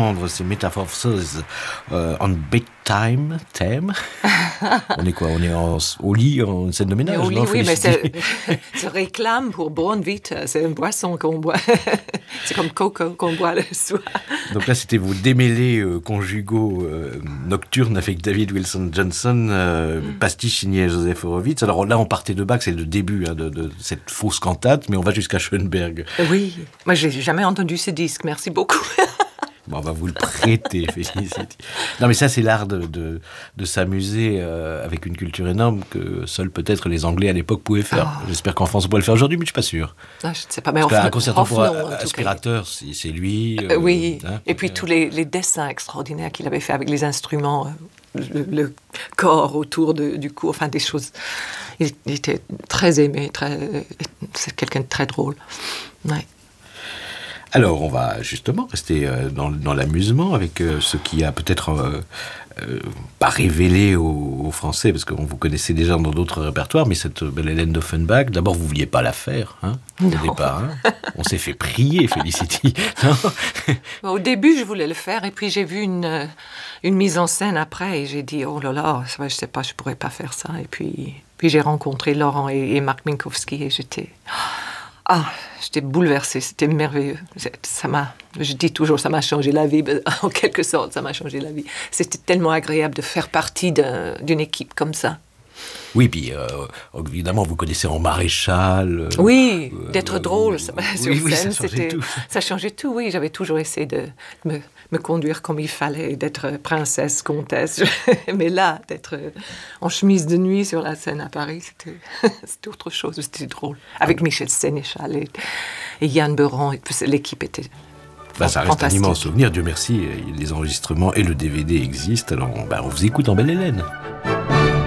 entendre ces métamorphoses en big time, thème. On est quoi? On est au lit, en scène de ménage, au lit, non, oui, mais Félicity? se réclame pour Bornvita. C'est une boisson qu'on boit. C'est comme coco qu'on boit le soir. Donc là, c'était vos démêlés conjugaux nocturnes avec David Wilson Johnson, pastiche signé Joseph Horowitz. Alors là, on partait de Bach, c'est le début de cette fausse cantate, mais on va jusqu'à Schoenberg. Oui, moi, j'ai jamais entendu ce disque. Merci beaucoup. Bon, on va vous le prêter, Félicity. Non, mais ça, c'est l'art de s'amuser avec une culture énorme que seuls peut-être les Anglais à l'époque pouvaient faire. Oh. J'espère qu'en France, on pourrait le faire aujourd'hui, mais je ne suis pas sûr. Non, je ne sais pas. Mais un concerto pour aspirateur, c'est lui. Oui, et puis tous les dessins extraordinaires qu'il avait fait avec les instruments, le corps autour du cou, enfin des choses. Il était très aimé, c'est quelqu'un de très drôle. Ouais. Alors, on va justement rester dans l'amusement avec ce qui a peut-être pas révélé aux Français, parce qu'on vous connaissait déjà dans d'autres répertoires, mais cette belle Hélène d'Offenbach, d'abord, vous ne vouliez pas la faire, au départ. On s'est fait prier, Félicity. Au début, je voulais le faire, et puis j'ai vu une mise en scène après, et j'ai dit, oh là là, je ne sais pas, je ne pourrais pas faire ça. Et puis j'ai rencontré Laurent et Marc Minkowski, et j'étais bouleversée, c'était merveilleux. Je dis toujours, ça m'a changé la vie, en quelque sorte, ça m'a changé la vie. C'était tellement agréable de faire partie d'une équipe comme ça. Oui, puis évidemment, vous connaissez en maréchal. Oui, d'être drôle sur oui, scène, ça changeait tout, oui. J'avais toujours essayé de me conduire comme il fallait, d'être princesse, comtesse. Mais là, d'être en chemise de nuit sur la scène à Paris, c'était autre chose, c'était drôle. Avec Michel Sénéchal et Yann Beran, l'équipe était ça reste un immense souvenir, Dieu merci, les enregistrements et le DVD existent. Alors, on vous écoute en Belle Hélène.